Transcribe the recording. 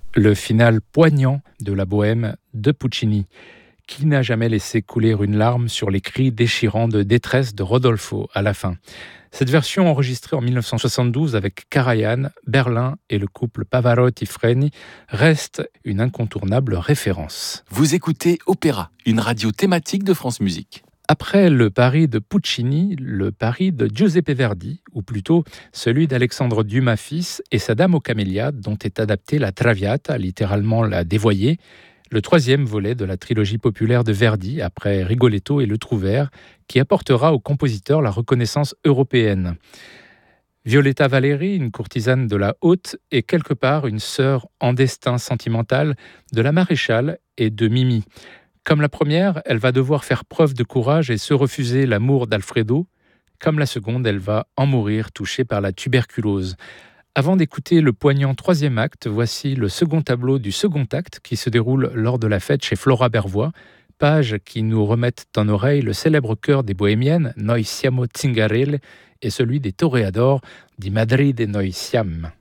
le final poignant de la bohème de Puccini. Qui n'a jamais laissé couler une larme sur les cris déchirants de détresse de Rodolfo à la fin? Cette version enregistrée en 1972 avec Karajan, Berlin et le couple Pavarotti-Freni reste une incontournable référence. Vous écoutez Opéra, une radio thématique de France Musique. Après le Paris de Puccini, le Paris de Giuseppe Verdi, ou plutôt celui d'Alexandre Dumas fils et sa Dame aux camélias, dont est adaptée la Traviata, littéralement la dévoyée, le troisième volet de la trilogie populaire de Verdi, après Rigoletto et Le Trouvère, qui apportera au compositeur la reconnaissance européenne. Violetta Valeri, une courtisane de la haute, est quelque part une sœur en destin sentimental de la maréchale et de Mimi. Comme la première, elle va devoir faire preuve de courage et se refuser l'amour d'Alfredo. Comme la seconde, elle va en mourir touchée par la tuberculose. Avant d'écouter le poignant troisième acte, voici le second tableau du second acte qui se déroule lors de la fête chez Flora Bervois, pages qui nous remettent en oreille le célèbre chœur des bohémiennes, Noi siamo Zingarelle, et celui des toreadors, Di Madrid e Noi siam.